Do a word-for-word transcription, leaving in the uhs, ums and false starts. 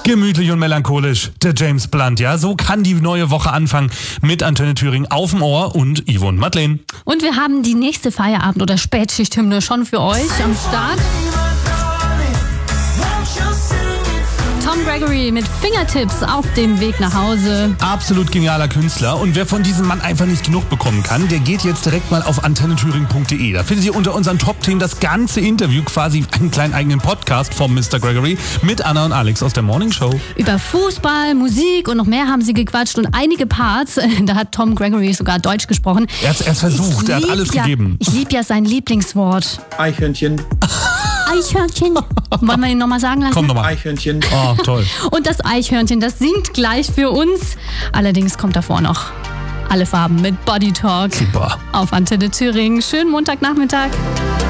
Gemütlich und melancholisch, der James Blunt, ja, so kann die neue Woche anfangen mit Antenne Thüringen auf dem Ohr und Ivo und Madeleine. Und wir haben die nächste Feierabend- oder Spätschichthymne schon für euch am Start. Tom Gregory mit Fingertips auf dem Weg nach Hause. Absolut genialer Künstler, und wer von diesem Mann einfach nicht genug bekommen kann, der geht jetzt direkt mal auf antenne thüringen punkt de. Da findet ihr unter unseren Top-Themen das ganze Interview, quasi einen kleinen eigenen Podcast vom Mister Gregory mit Anna und Alex aus der Morning Show. Über Fußball, Musik und noch mehr haben sie gequatscht und einige Parts, da hat Tom Gregory sogar Deutsch gesprochen. Er hat es versucht, er hat alles ja, gegeben. Ich liebe ja sein Lieblingswort. Eichhörnchen. Eichhörnchen. Wollen wir ihn nochmal sagen lassen? Komm nochmal. Eichhörnchen. Oh, toll. Und das Eichhörnchen, das singt gleich für uns. Allerdings kommt davor noch Alle Farben mit Body Talk. Super. Auf Antenne Thüringen. Schönen Montagnachmittag.